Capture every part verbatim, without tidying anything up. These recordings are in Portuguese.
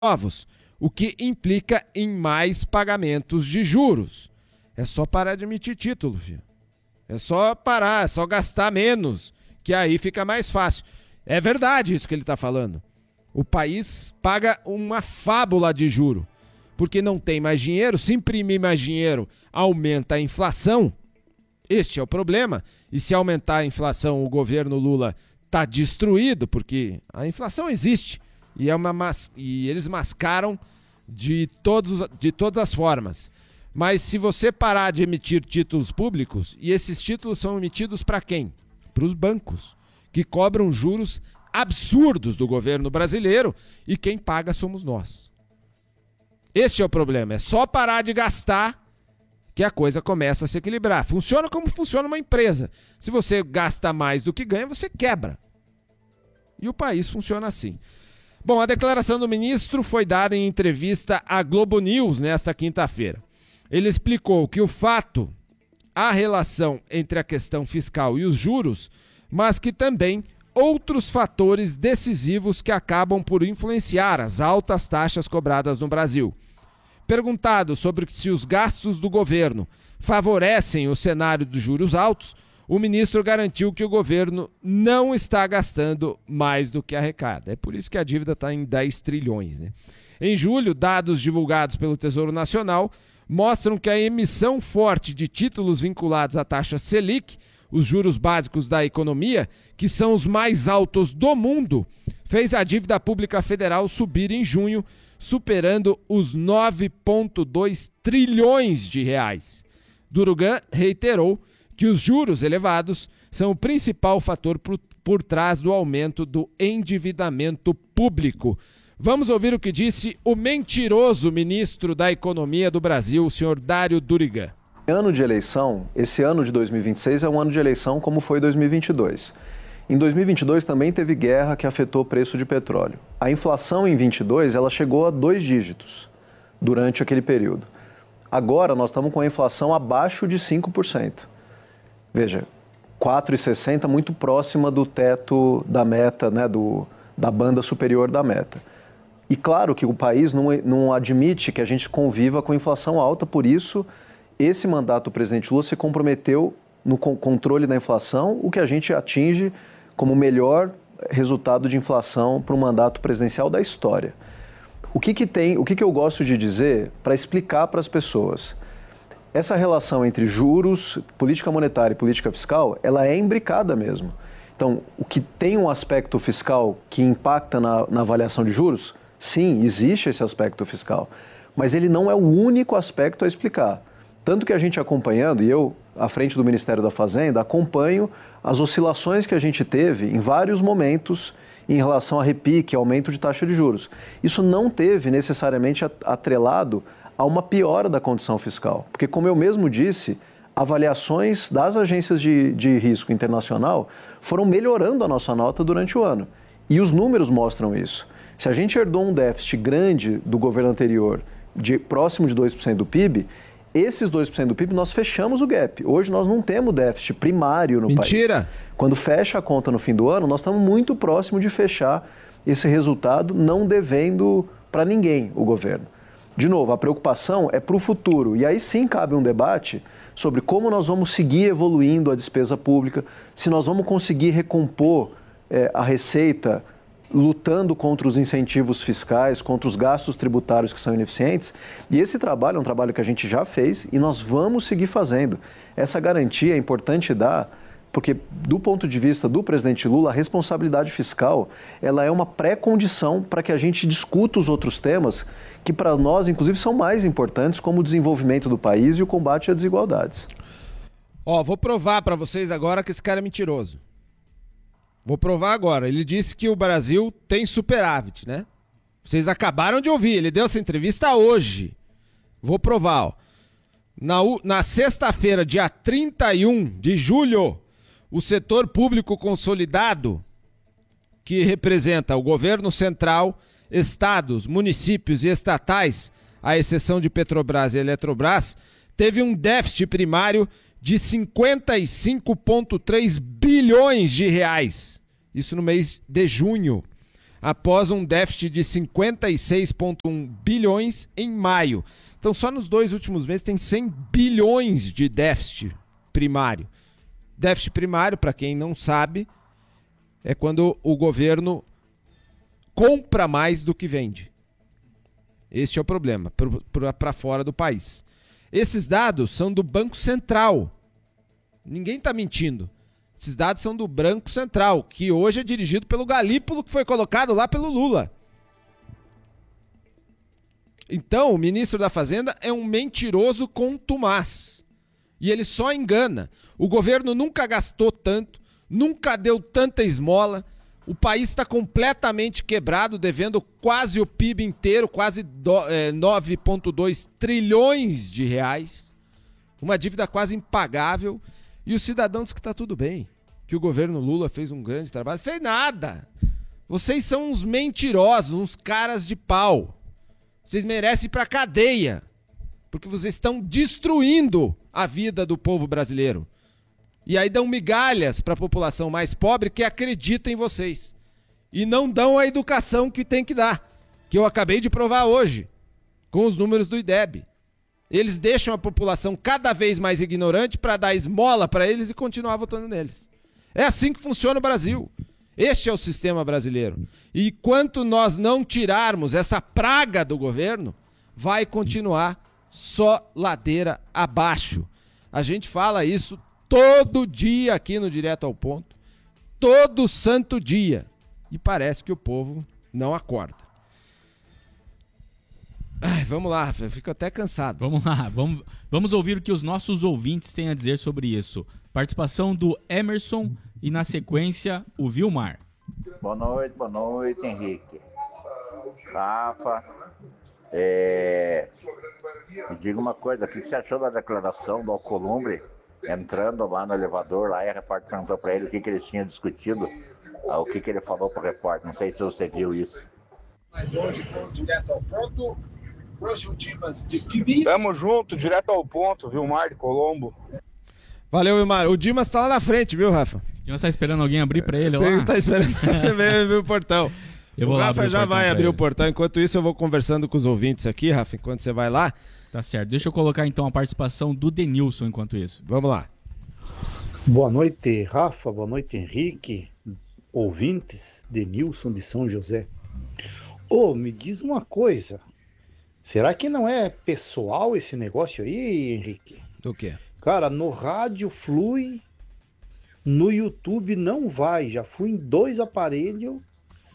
novos, o que implica em mais pagamentos de juros. É só parar de emitir título, filho. É só parar, é só gastar menos, que aí fica mais fácil. É verdade isso que ele está falando. O país paga uma fábula de juro, porque não tem mais dinheiro. Se imprimir mais dinheiro, aumenta a inflação. Este é o problema. E se aumentar a inflação, o governo Lula está destruído, porque a inflação existe. E, é uma mas... e eles mascaram de, todos, de todas as formas. Mas se você parar de emitir títulos públicos, e esses títulos são emitidos para quem? Para os bancos, que cobram juros absurdos do governo brasileiro, e quem paga somos nós. Este é o problema. É só parar de gastar que a coisa começa a se equilibrar. Funciona como funciona uma empresa. Se você gasta mais do que ganha, você quebra. E o país funciona assim. Bom, a declaração do ministro foi dada em entrevista à Globo News nesta quinta-feira. Ele explicou que o fato, a relação entre a questão fiscal e os juros, mas que também outros fatores decisivos que acabam por influenciar as altas taxas cobradas no Brasil. Perguntado sobre se os gastos do governo favorecem o cenário dos juros altos, o ministro garantiu que o governo não está gastando mais do que arrecada. É por isso que a dívida está em dez trilhões. Né? Em julho, dados divulgados pelo Tesouro Nacional mostram que a emissão forte de títulos vinculados à taxa Selic, os juros básicos da economia, que são os mais altos do mundo, fez a dívida pública federal subir em junho, superando os nove vírgula dois trilhões de reais. Durugan reiterou que os juros elevados são o principal fator por, por trás do aumento do endividamento público. Vamos ouvir o que disse o mentiroso ministro da Economia do Brasil, o senhor Dário Durigan. Ano de eleição, esse ano de dois mil e vinte e seis é um ano de eleição como foi dois mil e vinte e dois. Em dois mil e vinte e dois também teve guerra que afetou o preço de petróleo. A inflação em vinte e dois ela chegou a dois dígitos durante aquele período. Agora nós estamos com a inflação abaixo de cinco por cento. Veja, quatro vírgula sessenta por cento muito próxima do teto da meta, né, do, da banda superior da meta. E claro que o país não, não admite que a gente conviva com inflação alta, por isso esse mandato do presidente Lula se comprometeu no controle da inflação, o que a gente atinge como o melhor resultado de inflação para o mandato presidencial da história. O que que tem, o que que eu gosto de dizer para explicar para as pessoas? Essa relação entre juros, política monetária e política fiscal, ela é imbricada mesmo. Então, o que tem um aspecto fiscal que impacta na, na avaliação de juros, sim, existe esse aspecto fiscal, mas ele não é o único aspecto a explicar. Tanto que a gente acompanhando, e eu, à frente do Ministério da Fazenda, acompanho as oscilações que a gente teve em vários momentos em relação a repique, aumento de taxa de juros. Isso não teve necessariamente atrelado a uma piora da condição fiscal. Porque, como eu mesmo disse, avaliações das agências de, de risco internacional foram melhorando a nossa nota durante o ano. E os números mostram isso. Se a gente herdou um déficit grande do governo anterior, de próximo de dois por cento do P I B, esses dois por cento do P I B, nós fechamos o gap. Hoje nós não temos déficit primário no Mentira. país. Mentira! Quando fecha a conta no fim do ano, nós estamos muito próximo de fechar esse resultado, não devendo para ninguém o governo. De novo, a preocupação é para o futuro. E aí sim cabe um debate sobre como nós vamos seguir evoluindo a despesa pública, se nós vamos conseguir recompor é, a receita lutando contra os incentivos fiscais, contra os gastos tributários que são ineficientes. E esse trabalho é um trabalho que a gente já fez e nós vamos seguir fazendo. Essa garantia é importante dar, porque do ponto de vista do presidente Lula, a responsabilidade fiscal ela é uma pré-condição para que a gente discuta os outros temas que para nós, inclusive, são mais importantes, como o desenvolvimento do país e o combate às desigualdades. Ó, vou provar para vocês agora que esse cara é mentiroso. Vou provar agora. Ele disse que o Brasil tem superávit, né? Vocês acabaram de ouvir. Ele deu essa entrevista hoje. Vou provar, ó. Na, na sexta-feira, dia trinta e um de julho, o setor público consolidado, que representa o governo central, estados, municípios e estatais, à exceção de Petrobras e Eletrobras, teve um déficit primário de cinquenta e cinco vírgula três bilhões de reais. Isso no mês de junho. após um déficit de cinquenta e seis vírgula um bilhões em maio. Então, só nos dois últimos meses tem cem bilhões de déficit primário. Déficit primário, para quem não sabe, é quando o governo compra mais do que vende. Este é o problema, para fora do país. Esses dados são do Banco Central. Ninguém está mentindo. Esses dados são do Banco Central, que hoje é dirigido pelo Galípolo, que foi colocado lá pelo Lula. Então, o ministro da Fazenda é um mentiroso contumaz. E ele só engana. O governo nunca gastou tanto, nunca deu tanta esmola. O país está completamente quebrado, devendo quase o P I B inteiro, quase é, nove vírgula dois trilhões de reais. Uma dívida quase impagável. E o cidadão diz que está tudo bem, que o governo Lula fez um grande trabalho. Fez nada. Vocês são uns mentirosos, uns caras de pau. Vocês merecem ir para a cadeia, porque vocês estão destruindo a vida do povo brasileiro. E aí dão migalhas para a população mais pobre que acredita em vocês. E não dão a educação que tem que dar, que eu acabei de provar hoje, com os números do I D E B. Eles deixam a população cada vez mais ignorante para dar esmola para eles e continuar votando neles. É assim que funciona o Brasil. Este é o sistema brasileiro. E enquanto nós não tirarmos essa praga do governo, vai continuar só ladeira abaixo. A gente fala isso todo dia aqui no Direto ao Ponto, todo santo dia. E parece que o povo não acorda. Ai, vamos lá, eu fico até cansado. Vamos lá, vamos, vamos ouvir o que os nossos ouvintes têm a dizer sobre isso. Participação do Emerson e, na sequência, o Vilmar. Boa noite, boa noite, Henrique. Rafa, é... me diga uma coisa, o que você achou da declaração do Alcolumbre entrando lá no elevador, lá e a repórter perguntou para ele o que, que eles tinham discutido, o que, que ele falou para o repórter, não sei se você viu isso. Mas hoje, direto ao ponto, hoje o Dimas diz que vinha. Tamo junto, direto ao ponto, Vilmar de Colombo. Valeu, Vilmar. O Dimas tá lá na frente, viu, Rafa? O Dimas tá esperando alguém abrir pra ele lá? Ele tá esperando abrir o portão. Eu vou o lá Rafa já vai abrir o portão. Enquanto isso, eu vou conversando com os ouvintes aqui, Rafa, enquanto você vai lá. Tá certo. Deixa eu colocar, então, a participação do Denilson enquanto isso. Vamos lá. Boa noite, Rafa. Boa noite, Henrique. Ouvintes, Denilson de São José. Ô, oh, me diz uma coisa. Será que não é pessoal esse negócio aí, Henrique? O quê? Cara, no rádio flui, no YouTube não vai. Já fui em dois aparelhos,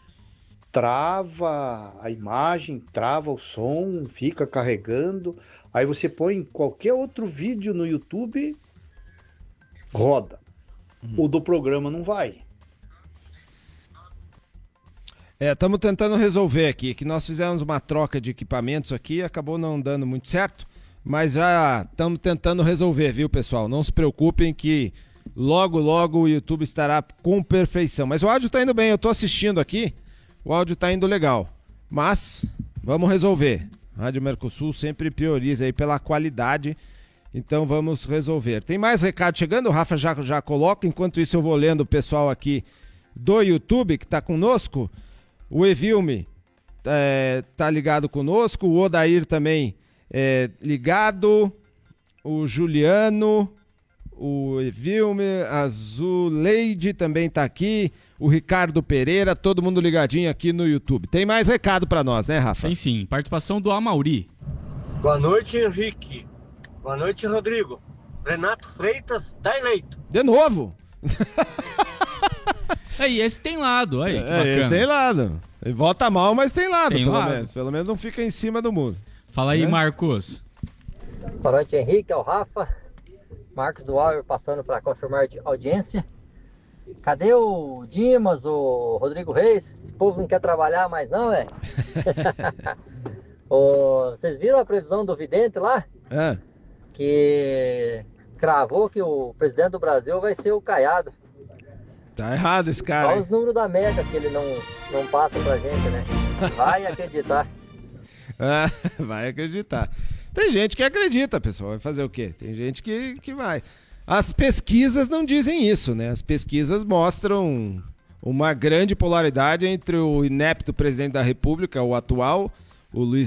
trava a imagem, trava o som, fica carregando. Aí você põe qualquer outro vídeo no YouTube, roda. Uhum. O do programa não vai. É, estamos tentando resolver aqui, que nós fizemos uma troca de equipamentos aqui, acabou não dando muito certo, mas já estamos tentando resolver, viu, pessoal? Não se preocupem que logo, logo o YouTube estará com perfeição. Mas o áudio está indo bem, eu estou assistindo aqui, o áudio está indo legal, mas vamos resolver. A Rádio Mercosul sempre prioriza aí pela qualidade, então vamos resolver. Tem mais recado chegando, o Rafa já, já coloca, enquanto isso eu vou lendo o pessoal aqui do YouTube que está conosco. O Evilme é, tá ligado conosco, o Odair também é ligado, o Juliano, o Evilme, a Zuleide também tá aqui, o Ricardo Pereira, todo mundo ligadinho aqui no YouTube. Tem mais recado para nós, né, Rafa? Tem sim, participação do Amauri. Boa noite, Henrique. Boa noite, Rodrigo. Renato Freitas, dá eleito. De novo? Aí, esse tem lado, aí, que é, bacana. Esse tem lado. Ele vota mal, mas tem lado, tem pelo lado. menos. Pelo menos não fica em cima do muro. Fala aí, né? Marcos. Boa noite, Henrique, é o Rafa. Marcos do Auer passando para confirmar a audiência. Cadê o Dimas, o Rodrigo Reis? Esse povo não quer trabalhar mais não, é? Vocês viram a previsão do vidente lá? É. Que cravou que o presidente do Brasil vai ser o Caiado. Tá errado esse cara. Só os números da Mega que ele não, não passa pra gente, né? Vai acreditar. Ah, vai acreditar. Tem gente que acredita, pessoal. Vai fazer o quê? Tem gente que, que vai. As pesquisas não dizem isso, né? As pesquisas mostram uma grande polaridade entre o inepto presidente da República, o atual, o Luiz